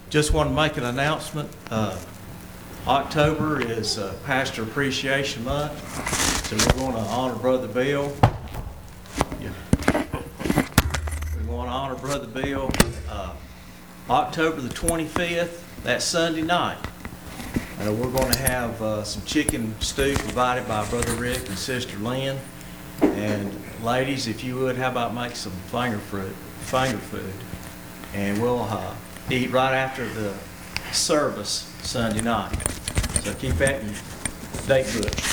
Just want to make an announcement. October is Pastor Appreciation Month, so we're going to honor Brother Bill. Yeah. We're going to honor Brother Bill October the 25th, that's Sunday night. We're going to have some chicken stew provided by Brother Rick and Sister Lynn. And ladies, if you would, how about make some finger food, and we'll eat right after the service Sunday night. So keep that in your date book.